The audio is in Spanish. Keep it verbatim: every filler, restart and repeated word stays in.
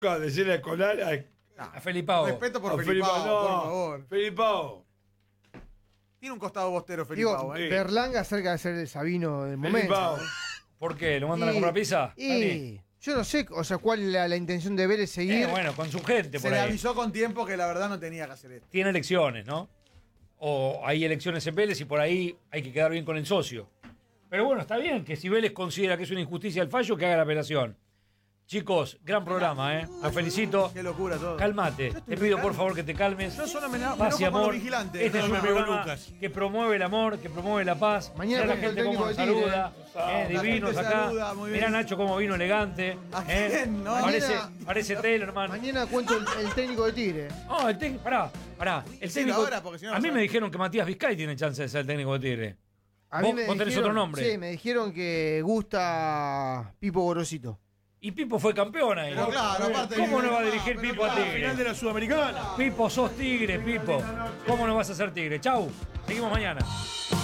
Decirle a Colar a, a Felipao. Respeto por a Felipao, Felipao, no, por favor. Felipao. Tiene un costado bostero Felipao, Digo, ¿eh? Berlanga cerca de ser el Sabino del momento. Felipao. ¿no? ¿Por qué? ¿Lo mandan Y- a comprar pizza? Y yo no sé, o sea, cuál es la, la intención de Vélez seguir. Eh, bueno, con su gente Se por le ahí. avisó con tiempo que la verdad no tenía que hacer esto. Tiene elecciones, ¿no? O hay elecciones en Vélez y por ahí hay que quedar bien con el socio. Pero bueno, está bien que si Vélez considera que es una injusticia el fallo, que haga la apelación. Chicos, gran programa, ¿eh? Los felicito. Qué locura todo. Cálmate. Yo estoy Te pido muy por calmo. favor que te calmes. Yo solo me, me Paz y enojo con los amor. vigilantes. Este es No, un me pegó programa Lucas. que promueve el amor, que promueve la paz. Mañana Mirá la cuento el gente cómo nos técnico de Tigre, saluda. eh. Eh, La divinos gente acá. saluda, muy Mirá bien. Nacho cómo vino elegante. ¿A eh. quién? No, Parece, mañana- parece Taylor, hermano. Mañana cuento el, el técnico de Tigre. Oh, el técnico. Pará, pará. El Sí, técnico. ahora, porque si no a no mí sabe. me dijeron que Matías Vizcay tiene chance de ser el técnico de Tigre. A ¿Vos- me vos tenés dijeron- otro nombre? Sí, me dijeron que gusta Pipo Gorosito. Y Pipo fue campeón ahí. Pero claro, aparte ¿Cómo de- no va a dirigir pero Pipo a claro, Tigre? Final de la Sudamericana. Pipo, sos Tigre, Pipo. ¿Cómo no vas a ser Tigre? Chau. Seguimos mañana.